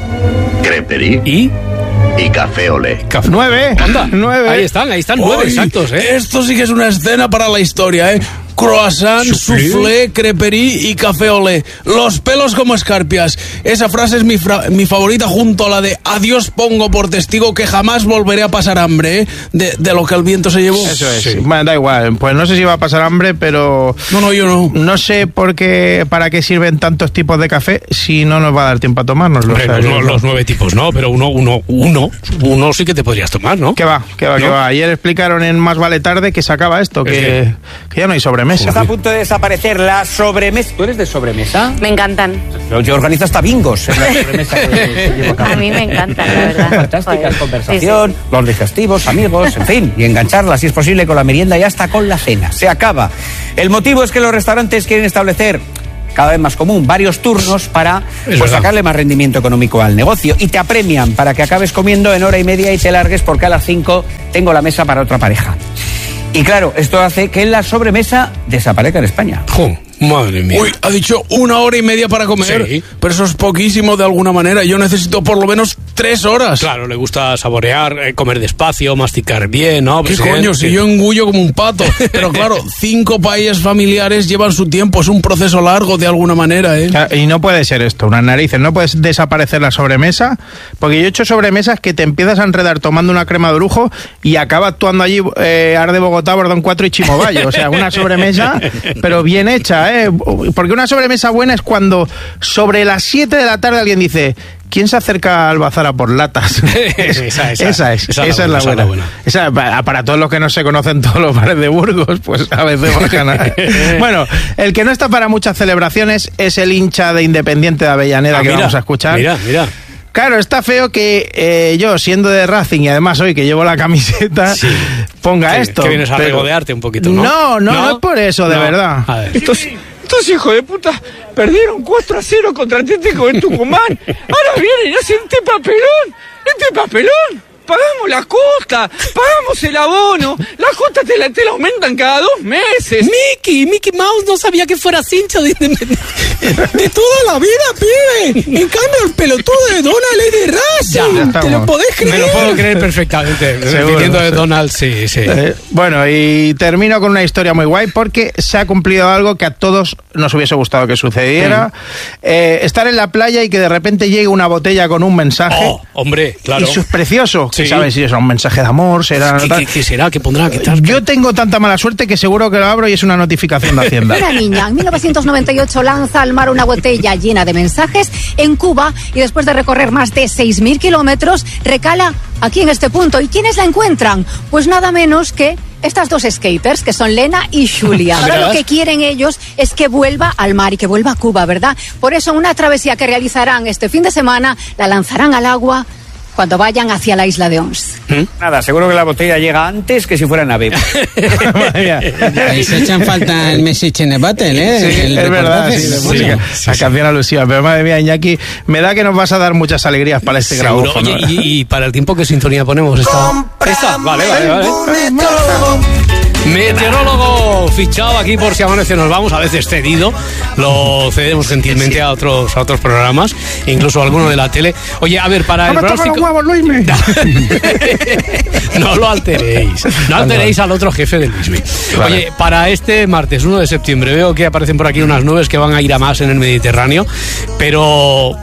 Creperie. ¿Y? Y café olé. Café. Nueve. Anda. Nueve. Ahí están, ahí están nueve exactos, ¿eh? Esto sí que es una escena para la historia, ¿eh? Croissant, soufflé, soufflé creperie y café olé. Los pelos como escarpias. Esa frase es mi, mi favorita, junto a la de adiós pongo por testigo que jamás volveré a pasar hambre, ¿eh? De, de lo que el viento se llevó. Eso es. Sí. Bueno, da igual. Pues no sé si va a pasar hambre, pero... No, no, yo no. No sé por qué, para qué sirven tantos tipos de café si no nos va a dar tiempo a tomárnoslo. Hombre, o sea, no, los nueve tipos no, pero uno, uno, uno, uno sí que te podrías tomar, ¿no? ¿Qué va? ¿Qué va? ¿No? ¿Qué va? Ayer explicaron en Más Vale Tarde que se acaba esto, que, que ya no hay sobremesa. Está a punto de desaparecer la sobremesa. ¿Tú eres de sobremesa? Me encantan. Yo organizo hasta bingos en la sobremesa que, que llevo a cabo. A mí me encantan, la verdad. Fantásticas, conversación, sí, sí. Los digestivos, amigos, en fin. Y engancharla, si es posible, con la merienda y hasta con la cena. Se acaba. El motivo es que los restaurantes quieren establecer, cada vez más común, varios turnos para pues, sacarle más rendimiento económico al negocio. Y te apremian para que acabes comiendo en hora y media y te largues porque a las cinco tengo la mesa para otra pareja. Y claro, esto hace que la sobremesa desaparezca en España. ¡Jum! Madre mía. Uy, ha dicho una hora y media para comer. Sí. Pero eso es poquísimo de alguna manera. Yo necesito por lo menos tres horas. Claro, le gusta saborear, eh, comer despacio, masticar bien, ¿no? ¿Qué Presidente? coño? Si yo engullo como un pato. Pero claro, cinco paellas familiares llevan su tiempo. Es un proceso largo de alguna manera, ¿eh? Y no puede ser esto, unas narices. No puedes desaparecer la sobremesa. Porque yo he hecho sobremesas que te empiezas a enredar tomando una crema de lujo y acaba actuando allí eh, Arde Bogotá, Bordón cuatro y Chimobayo. O sea, una sobremesa, pero bien hecha, ¿eh? Porque una sobremesa buena es cuando sobre las siete de la tarde alguien dice: ¿quién se acerca al bazar a por latas? esa, esa, esa es, esa, esa es la buena. Esa, buena. esa para, para todos los que no se conocen todos los bares de Burgos, pues a veces bajan. Bueno, el que no está para muchas celebraciones es el hincha de Independiente de Avellaneda, ah, que mira, vamos a escuchar. Mira, mira. Claro, está feo que eh, yo, siendo de Racing y además hoy que llevo la camiseta, sí. ponga que, esto. Que vienes a pero... regodearte un poquito, ¿no? No, no, no, no es por eso, de no. verdad. A ver. Estos, estos hijos de puta perdieron cuatro a cero contra Atlético de Tucumán. Ahora vienen y hacen este papelón. Este papelón. Pagamos la cuota, pagamos el abono, la cuota te la, te la aumentan cada dos meses. Mickey, Mickey Mouse no sabía que fueras hincha de, de, de toda la vida, pibe. En cambio, el pelotudo de Donald es de Racing. ¿Te lo podés creer? Me lo puedo creer perfectamente. Viniendo de Donald, sí, sí. Eh, bueno, y termino con una historia muy guay porque se ha cumplido algo que a todos nos hubiese gustado que sucediera. Mm. Eh, estar en la playa y que de repente llegue una botella con un mensaje. Oh, hombre, claro. Y eso es precioso. Sí. ¿Sabes si es un mensaje de amor? ¿Será, ¿Qué, qué, ¿Qué será? ¿Qué pondrá? ¿Qué tal? Yo tengo tanta mala suerte que seguro que lo abro y es una notificación de Hacienda. Una niña en mil novecientos noventa y ocho lanza al mar una botella llena de mensajes en Cuba y después de recorrer más de seis mil kilómetros recala aquí en este punto. ¿Y quiénes la encuentran? Pues nada menos que estas dos skaters, que son Lena y Julia. Ahora lo que quieren ellos es que vuelva al mar y que vuelva a Cuba, ¿verdad? Por eso una travesía que realizarán este fin de semana la lanzarán al agua cuando vayan hacia la isla de Ons. ¿Mm? Nada, seguro que la botella llega antes que si fuera nave. Ahí se echan falta el Message in a Bottle, ¿eh? Sí, el es verdad, sí, de música. Sí, la sí. canción alusiva. Pero madre mía, Iñaki, me da que nos vas a dar muchas alegrías para este grabófono. Oye, y, y para el tiempo, ¿qué sintonía ponemos? Esta, esta. Vale, vale, vale. Meteorólogo fichado aquí por Si Amanece Nos Vamos, a veces cedido, lo cedemos gentilmente a otros a otros programas, incluso a alguno de la tele. Oye, a ver, para no el pronóstico... Huevos, Luismi. No lo alteréis, no alteréis al otro jefe de Luismi. Vale. Oye, para este martes uno de septiembre veo que aparecen por aquí unas nubes que van a ir a más en el Mediterráneo, pero...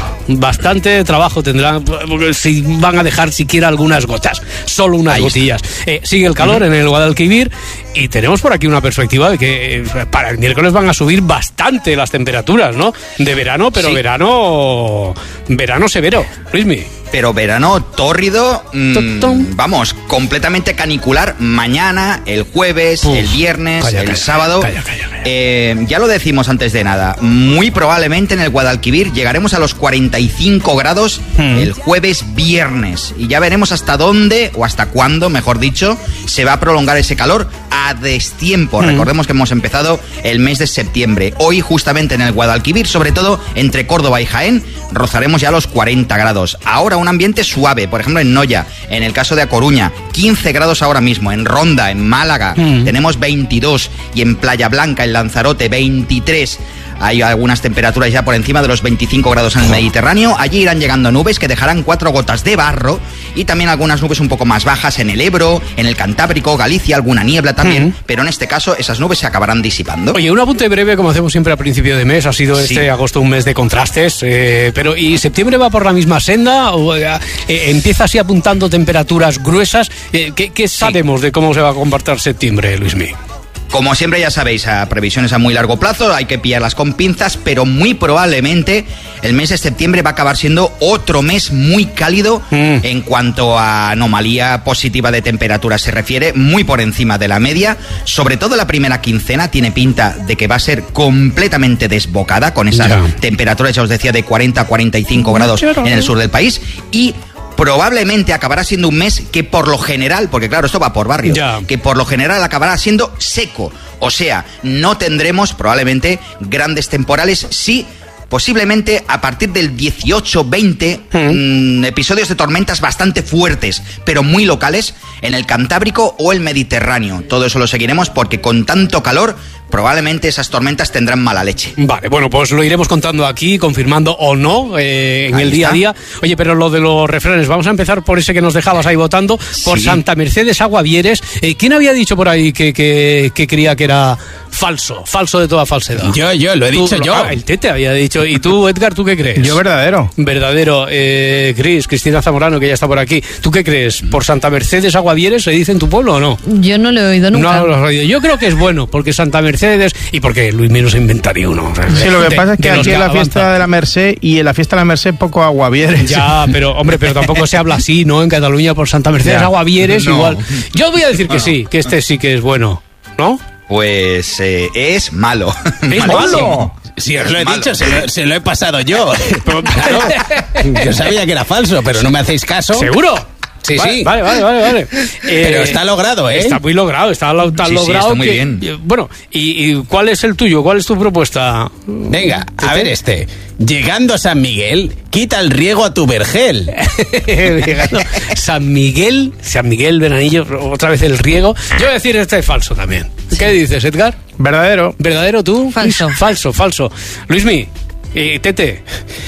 bastante trabajo tendrán si van a dejar siquiera algunas gotas, solo unas Ahí gotillas. Eh, sigue el calor uh-huh. en el Guadalquivir y tenemos por aquí una perspectiva de que eh, para el miércoles van a subir bastante las temperaturas, ¿no? De verano, pero sí. verano verano severo, Luismi. Pero verano tórrido, mmm, vamos, completamente canicular mañana, el jueves, Uf, el viernes, calla, el calla, sábado. Calla, calla, calla. Eh, ya lo decimos antes de nada, muy probablemente en el Guadalquivir llegaremos a los cuarenta y cinco grados hmm. el jueves viernes. Y ya veremos hasta dónde, o hasta cuándo, mejor dicho, se va a prolongar ese calor a destiempo. Hmm. Recordemos que hemos empezado el mes de septiembre. Hoy, justamente en el Guadalquivir, sobre todo entre Córdoba y Jaén, rozaremos ya los cuarenta grados. Ahora un ambiente suave, por ejemplo en Noya, en el caso de A Coruña, quince grados ahora mismo, en Ronda, en Málaga, mm. tenemos veintidós, y en Playa Blanca, en Lanzarote, veintitrés. Hay algunas temperaturas ya por encima de los veinticinco grados en el Mediterráneo. Allí irán llegando nubes que dejarán cuatro gotas de barro y también algunas nubes un poco más bajas en el Ebro, en el Cantábrico, Galicia, alguna niebla también, mm. pero en este caso esas nubes se acabarán disipando. Oye, un apunte breve, como hacemos siempre a principio de mes, ha sido este sí. agosto un mes de contrastes, eh, pero ¿y septiembre va por la misma senda? ¿O eh, empieza así apuntando temperaturas gruesas? Eh, ¿qué, qué sabemos sí. de cómo se va a comportar septiembre, Luismi? Como siempre, ya sabéis, a previsiones a muy largo plazo, hay que pillarlas con pinzas, pero muy probablemente el mes de septiembre va a acabar siendo otro mes muy cálido mm. en cuanto a anomalía positiva de temperatura se refiere, muy por encima de la media. Sobre todo la primera quincena tiene pinta de que va a ser completamente desbocada, con esas yeah. temperaturas, ya os decía, de cuarenta a cuarenta y cinco grados en el sur del país, y probablemente acabará siendo un mes que por lo general, porque claro, esto va por barrios, yeah. que por lo general acabará siendo seco. O sea, no tendremos probablemente grandes temporales, sí, posiblemente a partir del dieciocho veinte, mm. mmm, episodios de tormentas bastante fuertes, pero muy locales, en el Cantábrico o el Mediterráneo. Todo eso lo seguiremos porque con tanto calor probablemente esas tormentas tendrán mala leche. Vale, bueno, pues lo iremos contando aquí, confirmando o no eh, en ahí el día está. a día. Oye, pero lo de los refranes, vamos a empezar por ese que nos dejabas ahí votando, por sí. Santa Mercedes Aguavieres. Eh, ¿Quién había dicho por ahí que, que, que creía que era falso, falso de toda falsedad? Yo, yo, lo he tú, dicho lo, yo. Ah, el Tete había dicho. ¿Y tú, Edgar, tú qué crees? Yo verdadero. Verdadero. Eh, Cris, Cristina Zamorano, que ya está por aquí. ¿Tú qué crees? ¿Por Santa Mercedes Aguavieres se dice en tu pueblo o no? Yo no lo he oído nunca. No lo he oído. Yo creo que es bueno, porque Santa Mercedes, y porque Luis Mino se inventaría uno. Sí, lo que de, pasa es que aquí en la fiesta avanza. de la Merced y en la fiesta de la Merced poco Aguavieres. Ya, pero hombre, pero tampoco se habla así, ¿no? En Cataluña por Santa Mercedes Aguavieres no. igual. Yo voy a decir bueno. que sí, que este sí que es bueno, ¿no? Pues eh, es malo. ¿Es malo? Sí, os lo he dicho, se lo, se lo he pasado yo. Pero, claro, yo sabía que era falso, pero no me hacéis caso. ¿Seguro? Sí, vale, sí. Vale, vale, vale, vale. Pero eh, está logrado, ¿eh? Está muy logrado, está tan sí, logrado. Sí, está muy que, bien. Bueno, ¿y, ¿y cuál es el tuyo? ¿Cuál es tu propuesta? Venga, a ver este. Llegando a San Miguel, quita el riego a tu vergel. Llegando San Miguel, San Miguel, Veranillo, otra vez el riego. Yo voy a decir, este es falso también. Sí. ¿Qué dices, Edgar? Verdadero. ¿Verdadero tú? Falso. Falso, falso. Luismi. Eh, Tete,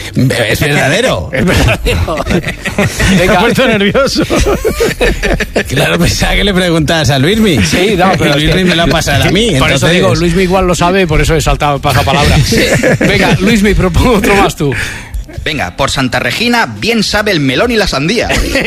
es verdadero. Es verdadero. Me ha puesto nervioso. Claro, pensaba que le preguntabas a Luismi. Sí, no, pero Luismi que... me lo ha pasado a mí. Por entonces... eso digo, Luismi igual lo sabe, por eso he saltado pasapalabra. Venga, Luismi, propongo otro más tú. Venga, por Santa Regina, bien sabe el melón y la sandía.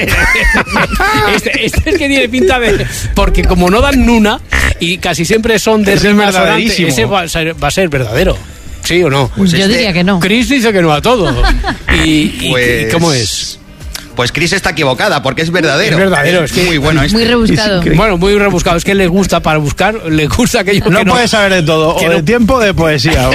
este, este es que tiene pinta de... Porque como no dan nuna, y casi siempre son de rima sonante, ese va a, ser, va a ser verdadero. ¿Sí o no? Pues Yo este, diría que no. Chris dice que no a todo. ¿Y, pues, y cómo es? Pues Chris está equivocada, porque es verdadero. Es verdadero, es que muy bueno este. Muy rebuscado. Bueno, muy rebuscado. Es que le gusta para buscar, le gusta aquello no que no... puede saber de todo, o no... de tiempo o de poesía.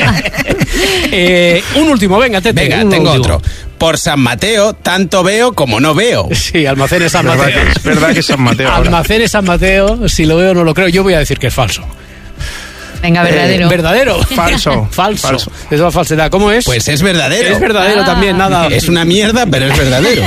eh, un último, venga, Tete. Venga, tengo último. otro. Por San Mateo, tanto veo como no veo. Sí, Almacenes San Mateo. ¿Verdad que, es verdad que es San Mateo. Almacenes San Mateo, si lo veo no lo creo. Yo voy a decir que es falso. Venga, verdadero. Eh, ¿Verdadero? Falso. Falso. Falso. Es una falsedad. ¿Cómo es? Pues es verdadero. Es verdadero ah. también, nada. Es una mierda, pero es verdadero.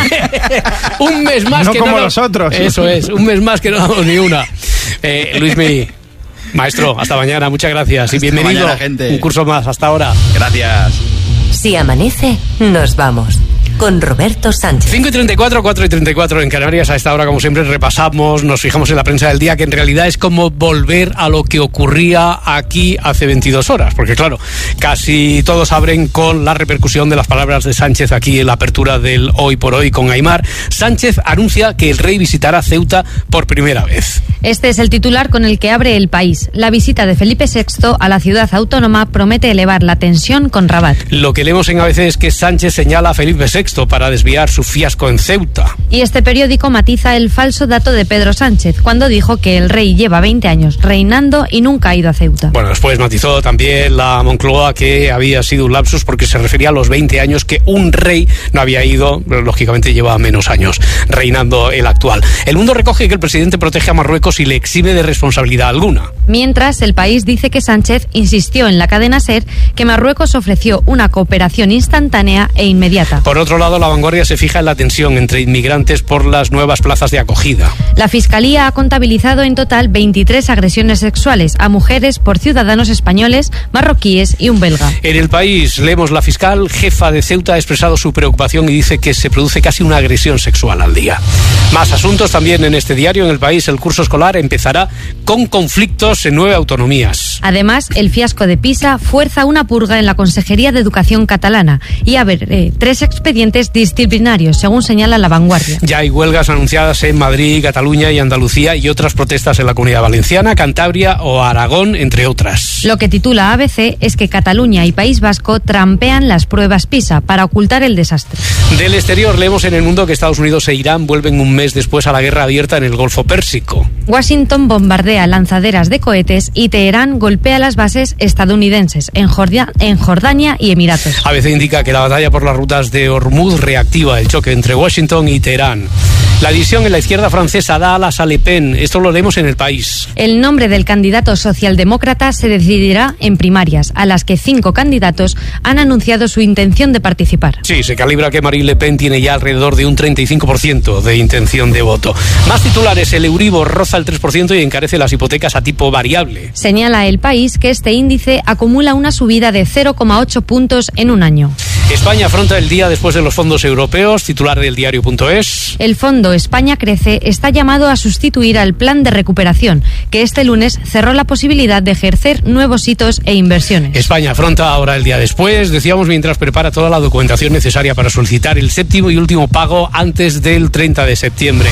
Un mes más no que como no... los otros. Eso es, un mes más que no damos ni una. Eh, Luismi, maestro, hasta mañana, muchas gracias. Y bienvenido. Mañana, gente. Un curso más, hasta ahora. Gracias. Si amanece, nos vamos. Con Roberto Sánchez. cinco y treinta y cuatro, cuatro y treinta y cuatro en Canarias. A esta hora, como siempre, repasamos, nos fijamos en la prensa del día, que en realidad es como volver a lo que ocurría aquí hace veintidós horas. Porque claro, casi todos abren con la repercusión de las palabras de Sánchez aquí en la apertura del Hoy por Hoy con Aimar. Sánchez anuncia que el rey visitará Ceuta por primera vez. Este es el titular con el que abre El País. La visita de Felipe sexto a la ciudad autónoma promete elevar la tensión con Rabat. Lo que leemos en A B C es que Sánchez señala a Felipe sexto para desviar su fiasco en Ceuta. Y este periódico matiza el falso dato de Pedro Sánchez cuando dijo que el rey lleva veinte años reinando y nunca ha ido a Ceuta. Bueno, después matizó también la Moncloa que había sido un lapsus porque se refería a los veinte años que un rey no había ido, pero lógicamente lleva menos años reinando el actual. El Mundo recoge que el presidente protege a Marruecos y le exime de responsabilidad alguna. Mientras, El País dice que Sánchez insistió en la cadena SER que Marruecos ofreció una cooperación instantánea e inmediata. Por otro lado, La Vanguardia se fija en la tensión entre inmigrantes por las nuevas plazas de acogida. La Fiscalía ha contabilizado en total veintitrés agresiones sexuales a mujeres por ciudadanos españoles, marroquíes y un belga. En El País leemos: la fiscal jefa de Ceuta ha expresado su preocupación y dice que se produce casi una agresión sexual al día. Más asuntos también en este diario. En El País, el curso escolar empezará con conflictos en nueve autonomías. Además, el fiasco de Pisa fuerza una purga en la Consejería de Educación catalana y haber eh, tres expedientes disciplinarios, según señala La Vanguardia. Ya hay huelgas anunciadas en Madrid, Cataluña y Andalucía y otras protestas en la Comunidad Valenciana, Cantabria o Aragón, entre otras. Lo que titula A B C es que Cataluña y País Vasco trampean las pruebas PISA para ocultar el desastre. Del exterior leemos en El Mundo que Estados Unidos e Irán vuelven un mes después a la guerra abierta en el Golfo Pérsico. Washington bombardea lanzaderas de cohetes y Teherán golpea las bases estadounidenses en, Jordia, en Jordania y Emiratos. A B C indica que la batalla por las rutas de Hormuz reactiva el choque entre Washington y Teherán. La división en la izquierda francesa da alas a Le Pen. Esto lo leemos en El País. El nombre del candidato socialdemócrata se decidirá en primarias, a las que cinco candidatos han anunciado su intención de participar. Sí, se calibra que Marine Le Pen tiene ya alrededor de un treinta y cinco por ciento de intención de voto. Más titulares: el Euribor roza el tres por ciento y encarece las hipotecas a tipo variable. Señala El País que este índice acumula una subida de cero coma ocho puntos en un año. España afronta el día después de los fondos europeos, titular del diario punto es. El fondo España Crece está llamado a sustituir al plan de recuperación, que este lunes cerró la posibilidad de ejercer nuevos hitos e inversiones. España afronta ahora el día después, decíamos, mientras prepara toda la documentación necesaria para solicitar el séptimo y último pago antes del treinta de septiembre.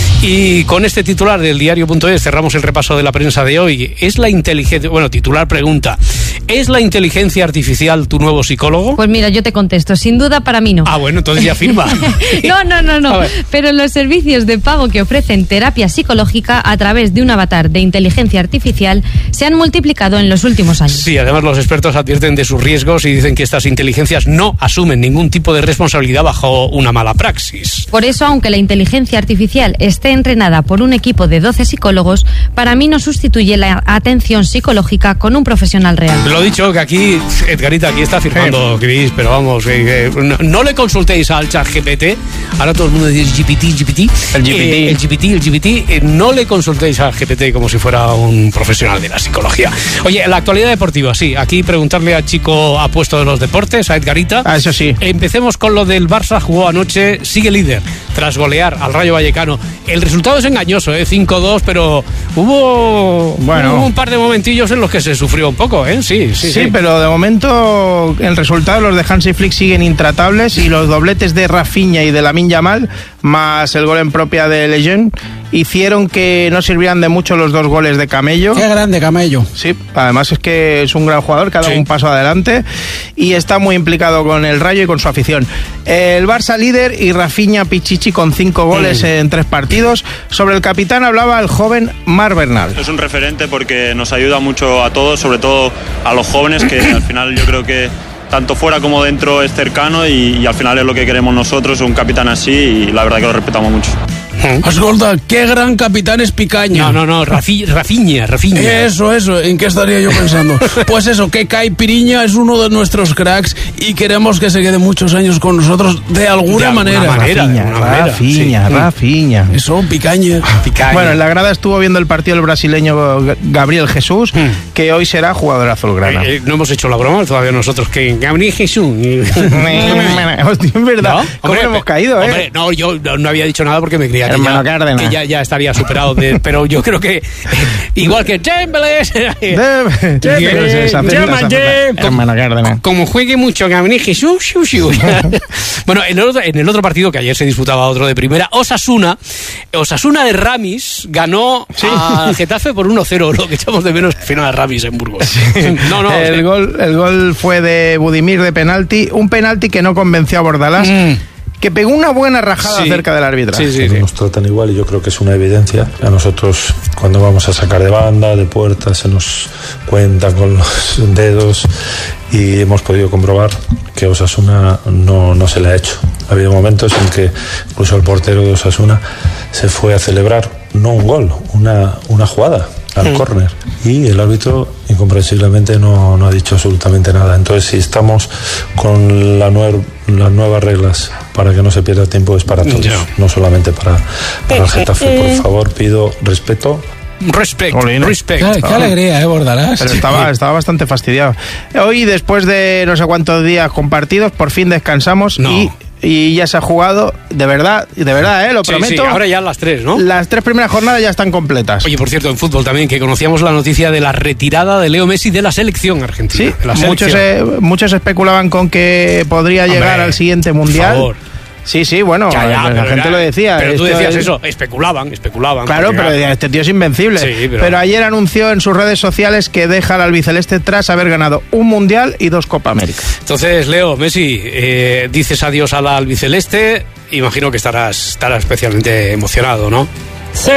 Y con este titular del diario punto es cerramos el repaso de la prensa de hoy. ¿Es la inteligencia... Bueno, titular pregunta: ¿es la inteligencia artificial tu nuevo psicólogo? Pues mira, yo te contesto, sin duda para mí no. Ah, bueno, entonces ya firma. no, no, no, no. Pero los servicios de pago que ofrecen terapia psicológica a través de un avatar de inteligencia artificial se han multiplicado en los últimos años. Sí, además los expertos advierten de sus riesgos y dicen que estas inteligencias no asumen ningún tipo de responsabilidad bajo una mala praxis. Por eso, aunque la inteligencia artificial esté entrenada por un equipo de doce psicólogos, para mí no sustituye la atención psicológica con un profesional real. Lo dicho, que aquí, Edgarita, aquí está firmando, Cris, pero vamos, que, que no, no le consultéis al chat G P T, ahora todo el mundo dice G P T, G P T, el G P T, eh, el G P T, el G P T, eh, no le consultéis al G P T como si fuera un profesional de la psicología. Oye, la actualidad deportiva, sí, aquí preguntarle al chico apuesto de los deportes, a Edgarita. Ah, eso sí. Empecemos con lo del Barça, jugó anoche, sigue líder. tras golear al Rayo Vallecano. El resultado es engañoso, ¿eh? cinco dos, pero hubo, bueno. hubo un par de momentillos en los que se sufrió un poco, ¿eh? Sí, sí, sí, sí. Pero de momento el resultado, los de Hansi Flick siguen intratables y los dobletes de Rafinha y de Lamine Yamal, más el gol en propia de Lejeune, hicieron que no sirvieran de mucho los dos goles de Camello. Qué grande Camello. Sí, además es que es un gran jugador que ha dado sí. un paso adelante y está muy implicado con el Rayo y con su afición. El Barça líder y Rafinha Pichichi con cinco goles mm. en tres partidos. Sobre el capitán hablaba el joven Marc Bernal. Es un referente porque nos ayuda mucho a todos, sobre todo a los jóvenes, que al final yo creo que tanto fuera como dentro es cercano y, y al final es lo que queremos nosotros, un capitán así, y la verdad que lo respetamos mucho. Escolta, qué gran capitán es Picaña. No, no, no, Rafi, Rafinha, Rafinha. Eso, eso, ¿en qué estaría yo pensando? Pues eso, que Caipiriña es uno de nuestros cracks y queremos que se quede muchos años con nosotros de alguna, de manera. alguna manera. Rafinha, de alguna manera. Rafinha, sí. Rafinha. Eso, Picaña. Picaña. Bueno, en la grada estuvo viendo el partido el brasileño Gabriel Jesús, mm. que hoy será jugador azulgrana. Eh, eh, no hemos hecho la broma todavía nosotros, que Gabriel Jesús. Hostia, en verdad. ¿No? ¿Cómo hombre, hemos caído, eh? Hombre, no, yo no había dicho nada porque me creía que ya, que ya, ya estaría superado. De, pero yo creo que igual que Chamberlain, como, como juegue mucho Gabriel Jesús. Bueno, en el, otro, en el otro partido que ayer se disputaba otro de primera, Osasuna, Osasuna de Ramis ganó sí. a Getafe por uno cero, lo que echamos de menos final a Ramis en Burgos. Sí. No, no, el, sí. gol, el gol fue de Budimir de penalti, un penalti que no convenció a Bordalás. Mm. Que pegó una buena rajada sí. cerca del árbitro. Sí, sí, sí. Nos tratan igual y yo creo que es una evidencia. A nosotros, cuando vamos a sacar de banda, de puerta, se nos cuenta con los dedos y hemos podido comprobar que Osasuna no, no se le ha hecho. Ha habido momentos en que incluso el portero de Osasuna se fue a celebrar, no un gol, una, una jugada al mm. córner, y el árbitro incomprensiblemente no, no ha dicho absolutamente nada. Entonces, si estamos con la nueva, las nuevas reglas para que no se pierda tiempo, es para todos, yeah. no solamente para, para el Getafe. Por favor, pido respeto. Respect, respect. Qué, qué alegría, eh, Bordalás. Pero estaba, estaba bastante fastidiado. Hoy, después de no sé cuántos días compartidos, por fin descansamos no. y... Y ya se ha jugado, de verdad, de verdad, ¿eh? Lo sí, prometo. Sí, ahora ya las tres, ¿no? Las tres primeras jornadas ya están completas. Oye, por cierto, en fútbol también, que conocíamos la noticia de la retirada de Leo Messi de la selección argentina. Sí, la selección. Muchos, eh, muchos especulaban con que podría Hombre, llegar al siguiente mundial. Por favor. Sí, sí, bueno, ya, ya, la gente era, lo decía. Pero tú decías es... eso, especulaban, especulaban. Claro, pero decían, este tío es invencible. Sí, pero... pero ayer anunció en sus redes sociales que deja al albiceleste tras haber ganado un mundial y dos Copa América. Entonces, Leo, Messi, eh, dices adiós al albiceleste, imagino que estarás, estarás especialmente emocionado, ¿no? Sí.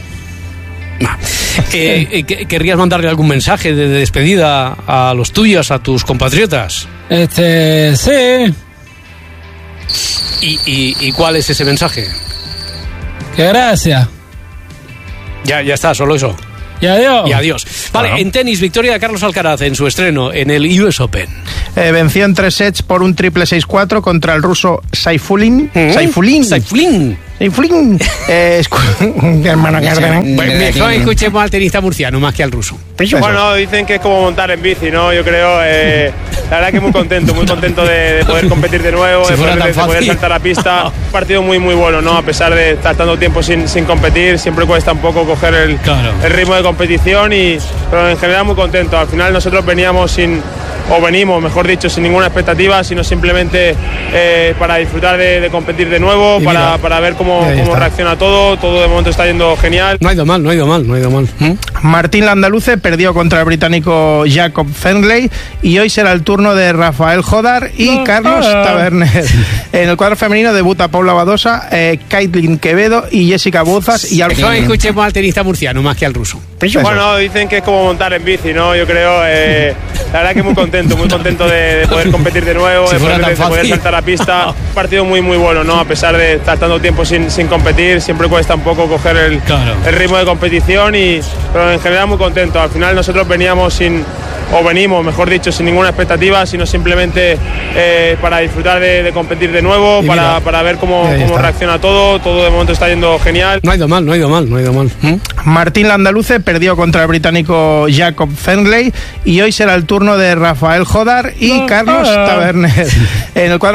Eh, eh, ¿Querrías mandarle algún mensaje de despedida a los tuyos, a tus compatriotas? Este, sí. ¿Y, y, ¿Y cuál es ese mensaje? Que gracias. Ya, ya está, solo eso. Y adiós. Y adiós. Vale, bueno. En tenis, victoria de Carlos Alcaraz en su estreno en el U S Open. Eh, venció en tres sets por un triple seis cuatro contra el ruso Saifulin. ¿Mm? Saifulin. Saifulin. Saifulin. Eh, hermano Cárdenas. Mejor escuchemos al tenista murciano más que al ruso. Bueno, dicen que es como montar en bici, ¿no? Yo creo, eh, la verdad que muy contento, muy contento de, de poder competir de nuevo, si de, poder, de poder saltar a pista. Un partido muy, muy bueno, ¿no? A pesar de estar tanto tiempo sin, sin competir, siempre cuesta un poco coger el, claro. el ritmo de competición, y, pero en general muy contento. Al final nosotros veníamos sin, o venimos, mejor dicho, sin ninguna expectativa, sino simplemente eh, para disfrutar de, de competir de nuevo, para, para ver cómo, cómo reacciona todo. Todo de momento está yendo genial. No ha ido mal, no ha ido mal, no ha ido mal. ¿Mm? Martín Landaluce perdió contra el británico Jacob Fendley y hoy será el turno de Rafael Jodar y no, Carlos ah. Taberner. En el cuadro femenino debuta Paula Badosa, eh, Caitlin Quevedo y Jessica Bouzas. Y al Mejor escuchemos al tenista murciano más que al ruso. Bueno, dicen que es como montar en bici, ¿no? Yo creo, eh, la verdad que muy contento, muy contento de, de poder competir de nuevo, si de, poder, de, de poder saltar a pista. Un partido muy, muy bueno, ¿no? A pesar de estar tanto tiempo sin, sin competir, siempre cuesta un poco coger el, claro. el ritmo de competición, y, pero en general muy contento. Al final nosotros veníamos sin, o venimos, mejor dicho, sin ninguna expectativa, sino simplemente eh, para disfrutar de, de competir de nuevo, para, para ver cómo, cómo reacciona todo. Todo de momento está yendo genial. No ha ido mal, no ha ido mal, no ha ido mal. ¿Mm? Martín Landaluce perdió contra el británico Jacob Fendley y hoy será el turno de Rafael Jodar y no, Carlos ah. Taberner. En el cuadro